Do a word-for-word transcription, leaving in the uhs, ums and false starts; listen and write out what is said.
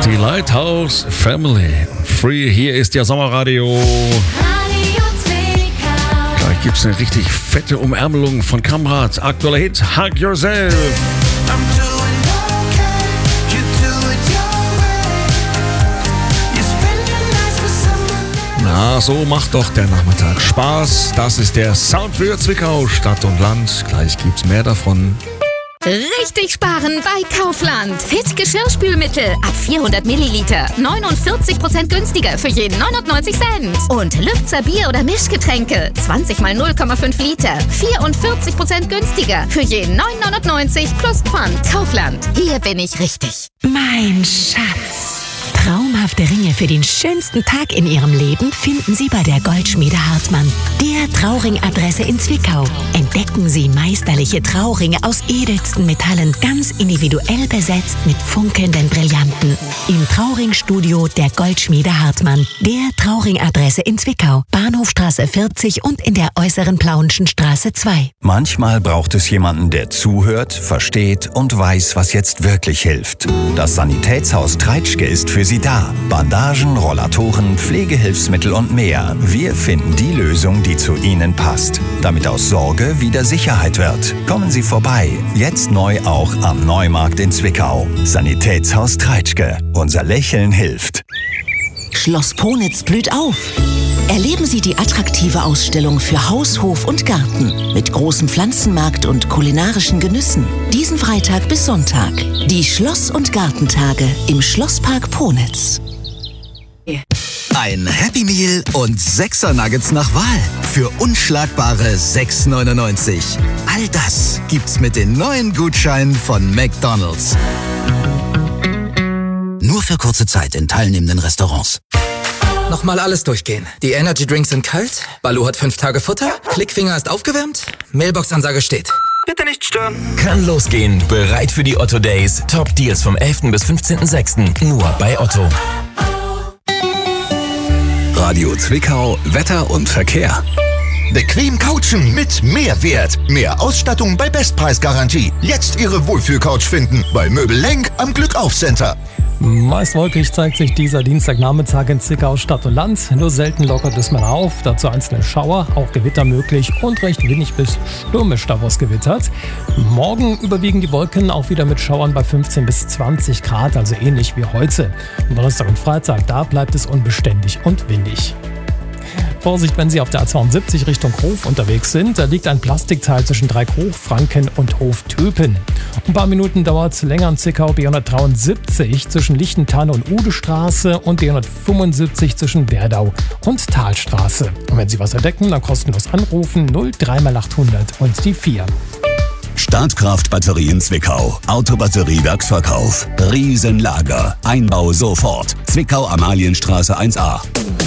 Die Lighthouse Family. Free, hier ist Ihr Sommerradio. Radio Zwickau. Gleich gibt's eine richtig fette Umärmelung von Kamrat. Aktueller Hit, Hug Yourself. I'm doing okay, you do it your way. You spend your nights with someone. Na, so macht doch der Nachmittag Spaß. Das ist der Sound für Zwickau, Stadt und Land. Gleich gibt's mehr davon. Richtig sparen bei Kaufland. Fit Geschirrspülmittel ab vierhundert Milliliter. neunundvierzig Prozent günstiger für jeden neunundneunzig Cent. Und Lübzer Bier- oder Mischgetränke. zwanzig mal null Komma fünf Liter. vierundvierzig Prozent günstiger für jeden neun neunundneunzig plus Pfand. Kaufland. Hier bin ich richtig. Mein Schatz. Traumhafte Ringe für den schönsten Tag in Ihrem Leben finden Sie bei der Goldschmiede Hartmann, der Trauring-Adresse in Zwickau. Entdecken Sie meisterliche Trauringe aus edelsten Metallen, ganz individuell besetzt mit funkelnden Brillanten. Im Trauring-Studio der Goldschmiede Hartmann, der Trauring-Adresse in Zwickau, Bahnhofstraße vierzig und in der äußeren Plauenschen Straße zwei. Manchmal braucht es jemanden, der zuhört, versteht und weiß, was jetzt wirklich hilft. Das Sanitätshaus Treitschke ist für Sie da. Bandagen, Rollatoren, Pflegehilfsmittel und mehr. Wir finden die Lösung, die zu Ihnen passt. Damit aus Sorge wieder Sicherheit wird. Kommen Sie vorbei. Jetzt neu auch am Neumarkt in Zwickau. Sanitätshaus Treitschke. Unser Lächeln hilft. Schloss Ponitz blüht auf. Erleben Sie die attraktive Ausstellung für Haus, Hof und Garten mit großem Pflanzenmarkt und kulinarischen Genüssen. Diesen Freitag bis Sonntag. Die Schloss- und Gartentage im Schlosspark Ponitz. Ein Happy Meal und sechser Nuggets nach Wahl für unschlagbare sechs neunundneunzig. All das gibt's mit den neuen Gutscheinen von McDonald's. Nur für kurze Zeit in teilnehmenden Restaurants. Nochmal alles durchgehen. Die Energy Drinks sind kalt, Baloo hat fünf Tage Futter, Klickfinger ist aufgewärmt, Mailbox-Ansage steht. Bitte nicht stören. Kann losgehen. Bereit für die Otto Days. Top Deals vom elften bis fünfzehnten sechsten Nur bei Otto. Radio Zwickau, Wetter und Verkehr. Bequem couchen mit Mehrwert. Mehr Ausstattung bei Bestpreisgarantie. Jetzt Ihre Wohlfühlcouch finden bei Möbel Lenk am Glückauf-Center. Meist wolkig zeigt sich dieser Dienstagnachmittag in Zwickau Stadt und Land. Nur selten lockert es mal auf, dazu einzelne Schauer, auch Gewitter möglich und recht windig bis stürmisch daraus gewittert. Morgen überwiegen die Wolken auch wieder mit Schauern bei fünfzehn bis zwanzig Grad, also ähnlich wie heute. Am Donnerstag und Freitag, da bleibt es unbeständig und windig. Vorsicht, wenn Sie auf der A zweiundsiebzig Richtung Hof unterwegs sind. Da liegt ein Plastikteil zwischen Dreieckhof, Franken und Hof Töpen. Ein paar Minuten dauert es länger in Zwickau B hundertdreiundsiebzig zwischen Lichtentanne und Udestraße und B hundertfünfundsiebzig zwischen Werdau und Talstraße. Und wenn Sie was entdecken, dann kostenlos anrufen null drei mal achthundert und die vier. Startkraft Batterie in Zwickau. Autobatteriewerksverkauf. Riesenlager. Einbau sofort. Zwickau Amalienstraße eins a.